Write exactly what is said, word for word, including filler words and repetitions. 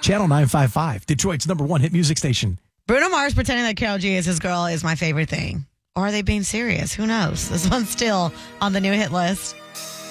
Channel nine five five, Detroit's number one hit music station. Bruno Mars pretending that Karol G is his girl is my favorite thing. Or are they being serious? Who knows? This one's still on the new hit list.